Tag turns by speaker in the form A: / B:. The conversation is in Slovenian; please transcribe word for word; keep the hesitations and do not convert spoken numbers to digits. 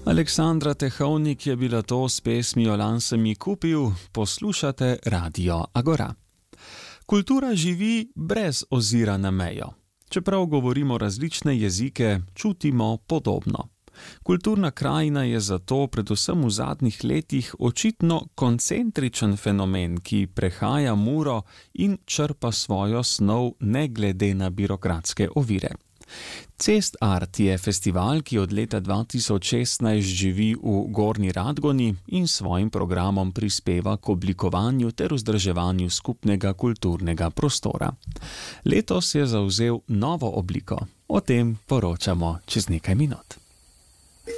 A: Aleksandra Tehovnik je bila to s pesmijo Lan sem ji kupil, poslušate Radio Agora. Kultura živi brez ozira na mejo. Čeprav govorimo različne jezike, čutimo podobno. Kulturna krajina je zato predvsem v zadnjih letih očitno koncentričen fenomen, ki prehaja Muro in črpa svojo snov ne glede na birokratske ovire. Cest Art je festival, ki od leta dva tisoč šestnajst živi v Gornji Radgoni in svojim programom prispeva k oblikovanju ter vzdrževanju skupnega kulturnega prostora. Letos je zavzel novo obliko. O tem poročamo čez nekaj minut.